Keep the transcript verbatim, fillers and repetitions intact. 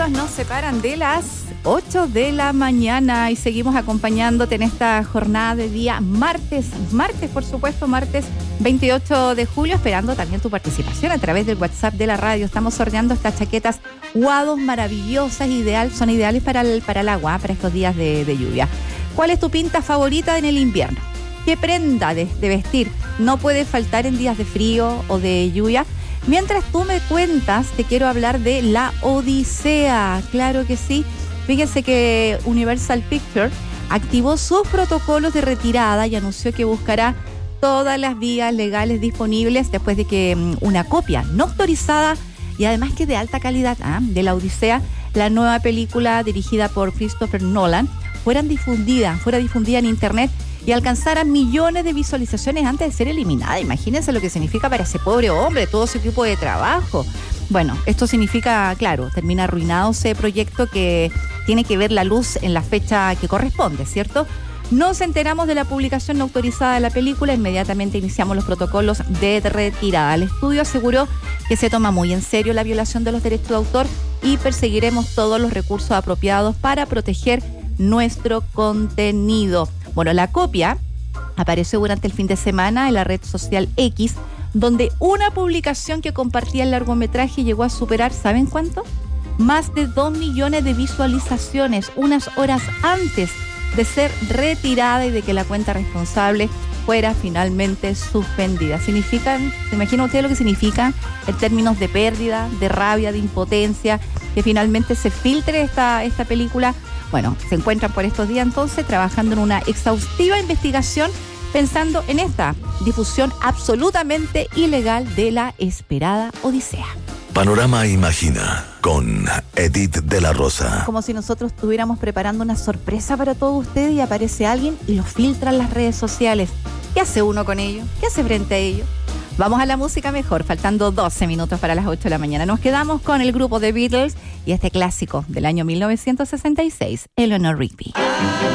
minutos nos separan de las ocho de la mañana y seguimos acompañándote en esta jornada de día martes, martes por supuesto, martes veintiocho de julio, esperando también tu participación a través del WhatsApp de la radio. Estamos sorteando estas chaquetas Wados maravillosas, ideal, son ideales para el, para el agua, para estos días de, de lluvia. ¿Cuál es tu pinta favorita en el invierno? ¿Qué prenda de, de vestir no puede faltar en días de frío o de lluvia? Mientras tú me cuentas, te quiero hablar de La Odisea. Claro que sí. Fíjense que Universal Pictures activó sus protocolos de retirada y anunció que buscará todas las vías legales disponibles después de que una copia no autorizada y además que de alta calidad ¿eh? de La Odisea, la nueva película dirigida por Christopher Nolan, fueran difundidas, fuera difundida en internet y alcanzara millones de visualizaciones antes de ser eliminada. Imagínense lo que significa para ese pobre hombre, todo su equipo de trabajo. Bueno, esto significa, claro, termina arruinado ese proyecto que tiene que ver la luz en la fecha que corresponde, ¿cierto? Nos enteramos de la publicación no autorizada de la película, inmediatamente iniciamos los protocolos de retirada. El estudio aseguró que se toma muy en serio la violación de los derechos de autor y perseguiremos todos los recursos apropiados para proteger nuestro contenido. Bueno, la copia apareció durante el fin de semana en la red social X, donde una publicación que compartía el largometraje llegó a superar, ¿saben cuánto? Más de dos millones de visualizaciones unas horas antes de ser retirada y de que la cuenta responsable fuera finalmente suspendida. Significan, ¿se imaginan ustedes lo que significa en términos de pérdida, de rabia, de impotencia, que finalmente se filtre esta, esta película? Bueno, se encuentran por estos días entonces trabajando en una exhaustiva investigación pensando en esta difusión absolutamente ilegal de la esperada Odisea. Panorama Imagina con Edith de la Rosa. Como si nosotros estuviéramos preparando una sorpresa para todos ustedes y aparece alguien y lo filtra en las redes sociales. ¿Qué hace uno con ello? ¿Qué hace frente a ello? Vamos a la música mejor, faltando doce minutos para las ocho de la mañana. Nos quedamos con el grupo The Beatles y este clásico del año mil novecientos sesenta y seis, Eleanor Rigby.